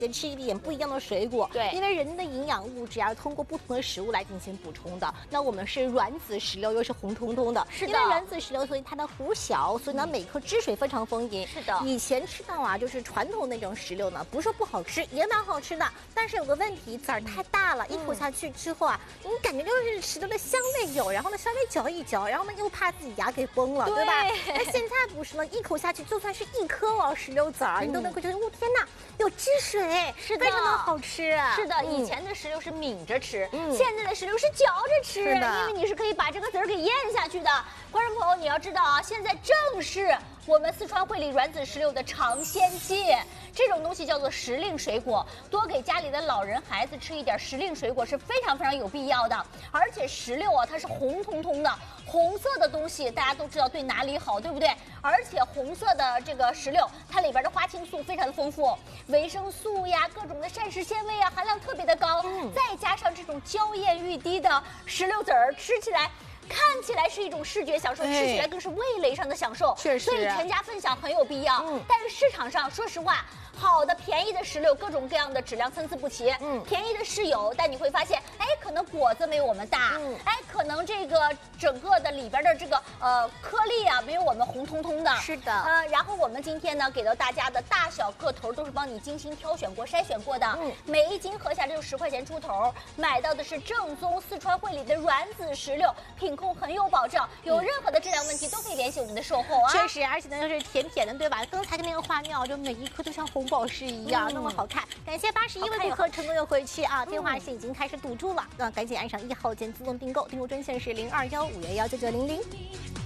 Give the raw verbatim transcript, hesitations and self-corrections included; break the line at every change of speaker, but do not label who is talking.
吃一点不一样的水果，
对，
因为人的营养物质啊，通过不同的食物来进行补充的。那我们是软籽石榴，又是红彤彤的，
是的，
因为软籽石榴，所以它的核小，所以呢每颗汁水非常丰盈。
是的，
以前吃到啊，就是传统那种石榴呢，不是说不好吃，也蛮好吃的，但是有个问题，籽儿太大了，一口下去之后啊，你感觉就是石榴的香味有，然后呢稍微嚼一嚼，然后呢又怕自己牙给崩了， 对, 对吧？那现在不是了，一口下去就算是一颗哦石榴籽儿，你都能会觉得，哦天哪！有汁水，
是的，
非常的好吃。
是的，以前的石榴是抿着吃，嗯、现在的石榴是嚼着吃，因为你是可以把这个籽儿给咽下去的。观众朋友，你要知道啊，现在正是我们四川会里软籽石榴的尝鲜期，这种东西叫做时令水果，多给家里的老人孩子吃一点时令水果是非常非常有必要的。而且石榴啊，它是红彤彤的，红色的东西大家都知道对哪里好，对不对？而且红色的这个石榴，它里边的花青素非常的丰富，维生素呀，各种的膳食纤维啊，含量特别的高，嗯、再加上这种娇艳欲滴的石榴籽儿，吃起来。看起来是一种视觉享受，吃起来更是味蕾上的享受，
确实，
所以全家分享很有必要。嗯，但是市场上，说实话，好的便宜的石榴，各种各样的质量参差不齐。嗯，便宜的是有，但你会发现，哎，可能果子没有我们大，嗯，哎，可能这个整个的里边的这个呃颗粒啊，没有我们红彤彤的。
是的，
呃，然后我们今天呢，给到大家的大小个头都是帮你精心挑选过、筛选过的。嗯，每一斤合下来就十块钱出头，买到的是正宗四川会里的软籽石榴，品控很有保障，有任何的质量问题都可以联系我们的售后啊。
确实，而且呢又是甜甜的，对吧？刚才的那个花尿，就每一颗都像红宝石一样，嗯、那么好看。感谢八十一位顾客成功又回去啊，电话线已经开始堵住了，那、嗯、赶紧按上一号键自动订购，订购专线是零二幺五幺幺九九零零。